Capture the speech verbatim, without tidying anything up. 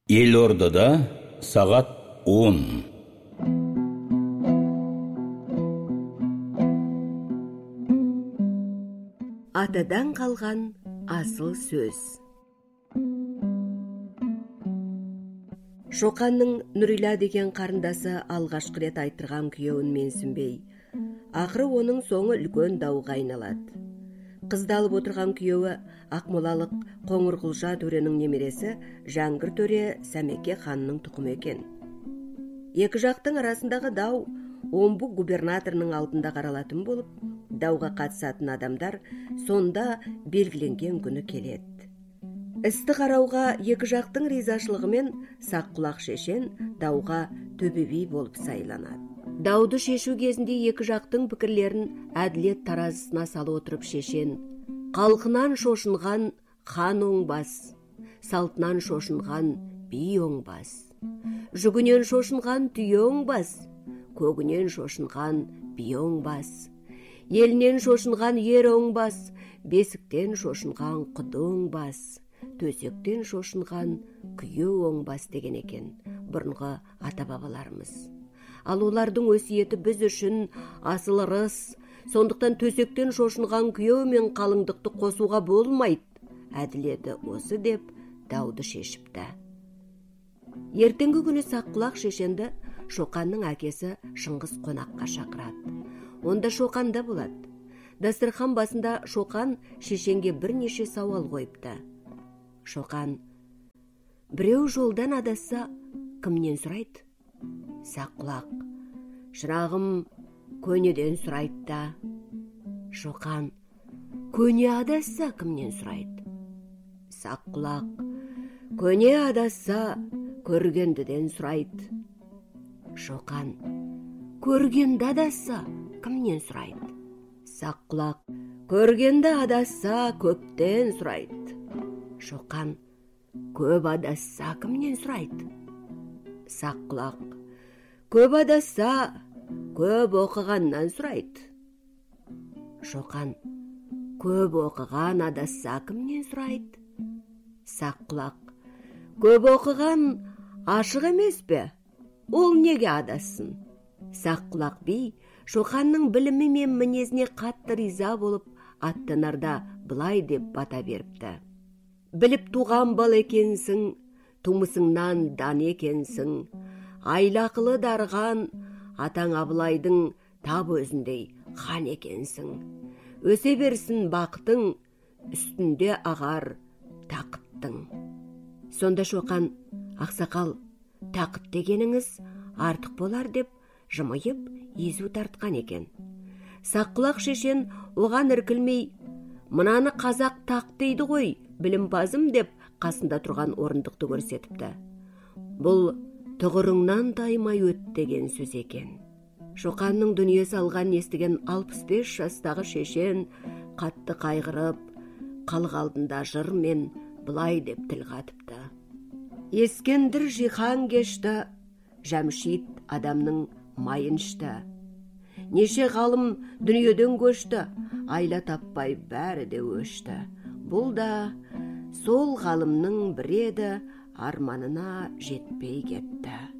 Елордада сағат он. Атадан қалған асыл сөз. Шоқанның Нұрила деген қарындасы алғашқы рет айтырған күйеуін менсінбей, ақыры оның соңы үлкен дауға айналады. Қызды алып отырған күйеуі Ақмолалық Қоңырқұлжа төренің немересі Жаңғыр төре Сәмеке ханның тұқымы екен. Екі жақтың арасындағы дау омбы губернаторының алдында қаралатын болып, дауға қатысатын адамдар сонда белгіленген күні келеді. Істі қарауға екі жақтың ризашылығымен Саққұлақ шешен дауға төбеби болып сайланады. Дауды шешу кезінде екі жақтың пікірлерін әділет таразысына салы отырып шешен: «Қалқынан шошынған хан оңбас, салтынан шошынған би оңбас, жүгінен шошынған түйе оңбас, көгінен шошынған би оңбас, елінен шошынған ер оңбас, бесіктен шошынған құды оңбас, төсектен шошынған күйе оңбас» деген екен бұрынғы ата-бабаларымыз. Ал олардың өсиеті біз үшін асыл ырыс, сондықтан төсектен шошынған күйеу мен қалыңдықты қосуға болмайды. Әділеті осы деп дауды шешіпті. Ертеңгі күні Саққұлақ шешенді Шоқанның әкесі Шыңғыс қонаққа шақырады. Онда Шоқанда болады. Дастархан басында Шоқан шешенге бірнеше сауал қойыпты. Шоқан: «Біреу жолдан адасса, кімнен сұрайды?» Саққұлақ: «Шырағым, көнеден сұрайды да». Шоқан: «Көне адасса, кімнен сұрайды?» Саққұлақ: «Көне адасса, көргендіден сұрайды». Шоқан: «Көргенді адасса, кімнен сұрайды?» Саққұлақ: «Көргенді адасса, көптен сұрайды». Шоқан: «Көп адасса, кімнен сұрайды?» Саққұлақ: «Көп адасса, көп оқығаннан сұрайды». Шоқан: «Көп оқыған адасса, кімнен сұрайды?» Саққұлақ: «Көп оқыған ашық емес пе? Ол неге адассын?» Саққұлақ би Шоқанның білімі мен мінезіне қатты риза болып, аттанарда былай деп бата беріпті: «Біліп туған бал екенсің, тумысыңнан дан екенсің, айлақылы дарған, атаң Абылайдың тап өзіндей хан екенсің. Өсе берсін бақытың, үстінде ағар тақыттың». Сонда Шоқан: «Ақсақал, тақыт дегеніңіз артық болар» деп жымайып езу тартқан екен. Саққұлақ шешен оған іркілмей: «Мынаны қазақ тақ дейді ғой, білімпазым» деп қасында тұрған орындықты көрсетіпті. Бұл тұғырыңнан таймай өт деген сөз екен. Шоқанның дүние салған естіген алпыс бес жастағы шешен қатты қайғырып, халық алдында жырмен былай деп тіл қатыпты: «Ескендір жихан кешті, Жәмшид адамның майын ішті. Неше ғалым дүниеден көшті, айла таппай бәрі де өшті. Бұл да сол ғалымның бірі еді, арманына жетпей кетті».